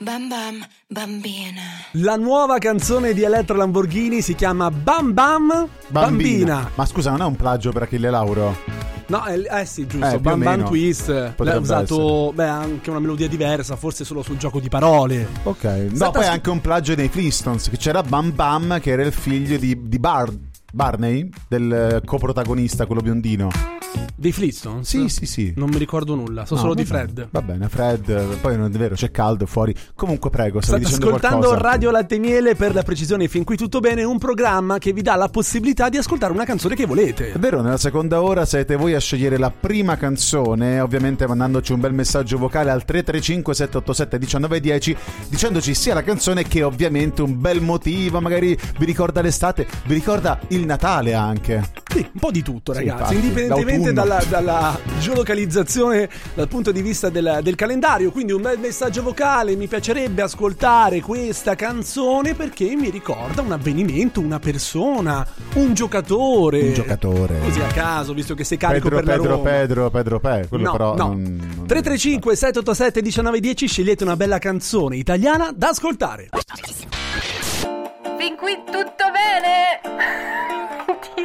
Bam bam, bambina. La nuova canzone di Elettra Lamborghini si chiama Bam Bam Bambina. Ma scusa, non è un plagio per Achille Lauro? No, sì, giusto. Più o Bam Bam meno. Twist. L'ha usato, anche una melodia diversa, forse solo sul gioco di parole. Ok. No, poi è anche un plagio dei Flintstones, che c'era Bam Bam, che era il figlio di Barney, del coprotagonista, quello biondino. Dei Flintstones? Sì. Non mi ricordo nulla, so solo di Fred. Va bene, Fred. Poi non è vero, c'è caldo fuori. Comunque, prego, state dicendo ascoltando qualcosa. Radio Latte e Miele, per la precisione fin qui tutto bene, un programma che vi dà la possibilità di ascoltare una canzone che volete. È vero, nella seconda ora siete voi a scegliere la prima canzone, ovviamente mandandoci un bel messaggio vocale al 335 787 1910, dicendoci sia la canzone che ovviamente un bel motivo, magari vi ricorda l'estate, vi ricorda il Natale anche. Sì, un po' di tutto, ragazzi, infatti, indipendentemente l'autunno. dalla geolocalizzazione dal punto di vista del calendario. Quindi un bel messaggio vocale: mi piacerebbe ascoltare questa canzone perché mi ricorda un avvenimento, una persona, un giocatore. Così a caso, visto che sei carico per la Roma. Pedro, quello No, però no. non 335 787 1910, scegliete una bella canzone italiana da ascoltare. Fin qui tutto bene?